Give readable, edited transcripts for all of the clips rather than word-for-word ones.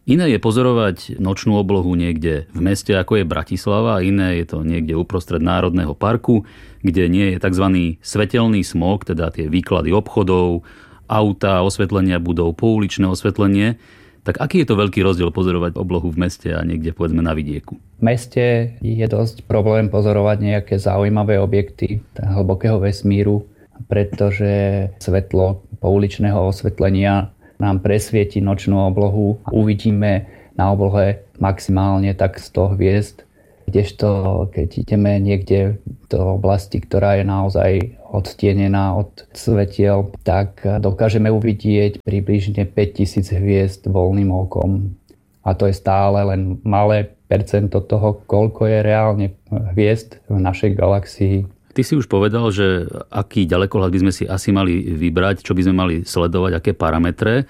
Iné je pozorovať nočnú oblohu niekde v meste, ako je Bratislava, a iné je to niekde uprostred Národného parku, kde nie je tzv. Svetelný smog, teda tie výklady obchodov, auta, osvetlenia budov, pouličné osvetlenie. Tak aký je to veľký rozdiel pozorovať oblohu v meste a niekde povedzme na vidieku? V meste je dosť problém pozorovať nejaké zaujímavé objekty hlbokého vesmíru, pretože svetlo pouličného osvetlenia nám presvieti nočnú oblohu a uvidíme na oblohe maximálne tak 100 hviezd, kdežto keď ideme niekde do oblasti, ktorá je naozaj odstienená od svetiel, tak dokážeme uvidieť približne 5000 hviezd voľným okom. A to je stále len malé percento toho, koľko je reálne hviezd v našej galaxii. Ty si už povedal, že aký ďalekohľad by sme si asi mali vybrať, čo by sme mali sledovať, aké parametre,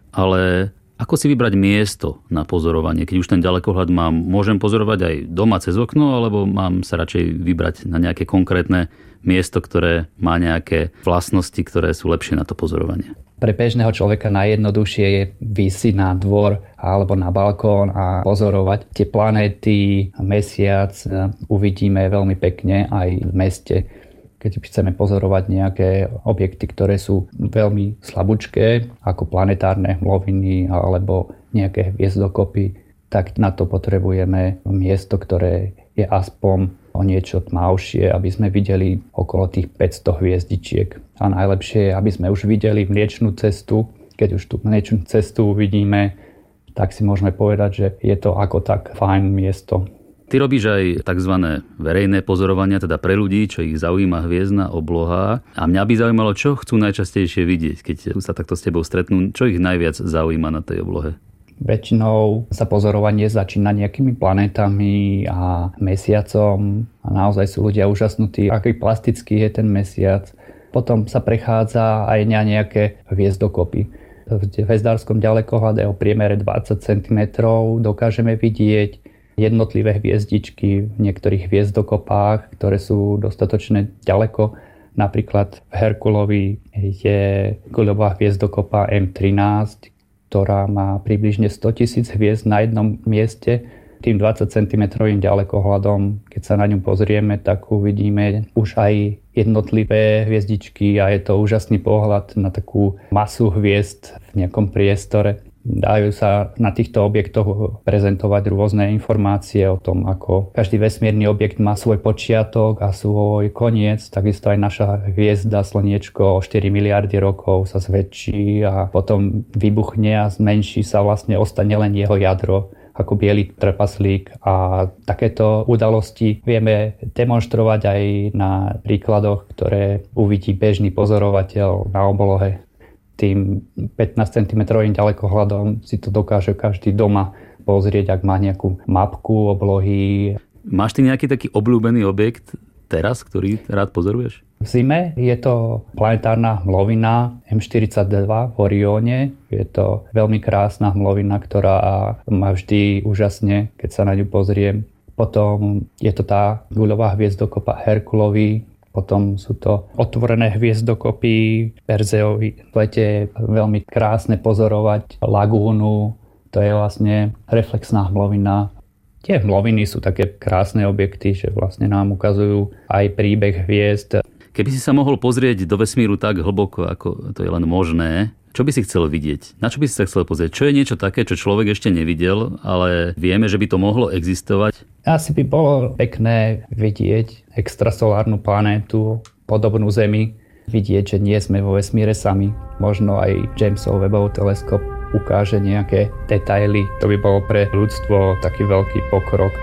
ale ako si vybrať miesto na pozorovanie? Keď už ten ďalekohľad mám, môžem pozorovať aj doma cez okno, alebo mám sa radšej vybrať na nejaké konkrétne miesto, ktoré má nejaké vlastnosti, ktoré sú lepšie na to pozorovanie? Pre bežného človeka najjednoduchšie je vyjsť na dvor alebo na balkón a pozorovať tie planéty, mesiac. Uvidíme veľmi pekne aj v meste. Keď chceme pozorovať nejaké objekty, ktoré sú veľmi slabúčké, ako planetárne hmloviny alebo nejaké hviezdokopy, tak na to potrebujeme miesto, ktoré je aspoň o niečo tmavšie, aby sme videli okolo tých 500 hviezdičiek. A najlepšie je, aby sme už videli Mliečnú cestu. Keď už tú Mliečnú cestu uvidíme, tak si môžeme povedať, že je to ako tak fajn miesto. Ty robíš aj tzv. Verejné pozorovania, teda pre ľudí, čo ich zaujíma hviezdna obloha. A mňa by zaujímalo, čo chcú najčastejšie vidieť, keď sa takto s tebou stretnú, čo ich najviac zaujíma na tej oblohe. Väčšinou sa pozorovanie začína nejakými planétami a mesiacom. A naozaj sú ľudia úžasnutí, aký plastický je ten mesiac. Potom sa prechádza aj na nejaké hviezdokopy. V hviezdárskom ďalekohľade o priemere 20 cm dokážeme vidieť jednotlivé hviezdičky v niektorých hviezdokopách, ktoré sú dostatočne ďaleko. Napríklad v Herkulovi je guľová hviezdokopa M13, ktorá má približne 100 000 hviezd na jednom mieste. Tým 20 cm ďalekohľadom, keď sa na ňu pozrieme, tak uvidíme už aj jednotlivé hviezdičky a je to úžasný pohľad na takú masu hviezd v nejakom priestore. Dajú sa na týchto objektoch prezentovať rôzne informácie o tom, ako každý vesmírny objekt má svoj počiatok a svoj koniec. Takisto aj naša hviezda Slniečko o 4 miliardy rokov sa zväčší a potom vybuchne a zmenší sa, vlastne ostane len jeho jadro ako biely trpaslík. A takéto udalosti vieme demonštrovať aj na príkladoch, ktoré uvidí bežný pozorovateľ na oblohe. Tým 15 cm ďalekohľadom si to dokáže každý doma pozrieť, ak má nejakú mapku oblohy. Máš ty nejaký taký obľúbený objekt teraz, ktorý rád pozoruješ? V zime je to planetárna hmlovina M42 v Orióne. Je to veľmi krásna hmlovina, ktorá ma vždy úžasne, keď sa na ňu pozriem. Potom je to tá guľová hviezdokopa Herkulovi. Potom sú to otvorené hviezdokopy Perzeovi. V lete je veľmi krásne pozorovať lagúnu. To je vlastne reflexná hmlovina. Tie hmloviny sú také krásne objekty, že vlastne nám ukazujú aj príbeh hviezd. Keby si sa mohol pozrieť do vesmíru tak hlboko, ako to je len možné, čo by si chcel vidieť? Na čo by si sa chcel pozrieť? Čo je niečo také, čo človek ešte nevidel, ale vieme, že by to mohlo existovať? Asi by bolo pekné vidieť extrasolárnu planétu, podobnú Zemi. Vidieť, že nie sme vo vesmíre sami. Možno aj Jamesov Webbov teleskop ukáže nejaké detaily. To by bolo pre ľudstvo taký veľký pokrok.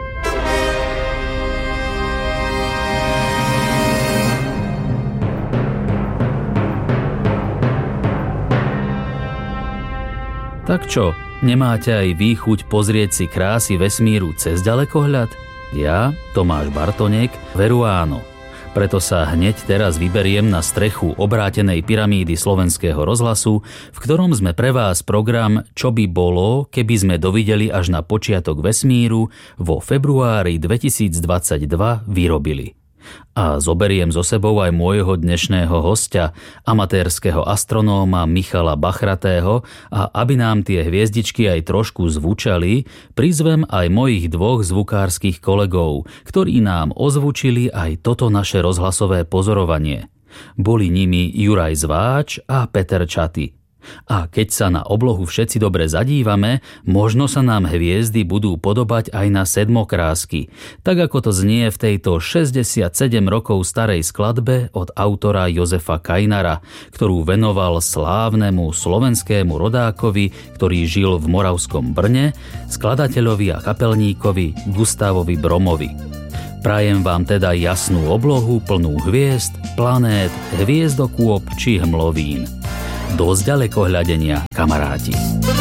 Tak čo, nemáte aj vy chuť pozrieť si krásy vesmíru cez ďalekohľad? Ja, Tomáš Bartonek, veru áno. Preto sa hneď teraz vyberiem na strechu obrátenej pyramídy Slovenského rozhlasu, v ktorom sme pre vás program Čo by bolo, keby sme dovideli až na počiatok vesmíru vo februári 2022 vyrobili. A zoberiem so sebou aj môjho dnešného hostia, amatérskeho astronóma Michala Bachratého, a aby nám tie hviezdičky aj trošku zvučali, prizvem aj mojich dvoch zvukárskych kolegov, ktorí nám ozvučili aj toto naše rozhlasové pozorovanie. Boli nimi Juraj Zváč a Peter Čaty. A keď sa na oblohu všetci dobre zadívame, možno sa nám hviezdy budú podobať aj na sedmokrásky, tak ako to znie v tejto 67 rokov starej skladbe od autora Jozefa Kajnara, ktorú venoval slávnemu slovenskému rodákovi, ktorý žil v moravskom Brne, skladateľovi a kapelníkovi Gustavovi Bromovi. Prajem vám teda jasnú oblohu plnú hviezd, planét, hviezdokôp či hmlovín. Do zďalekohľadenia, kamaráti.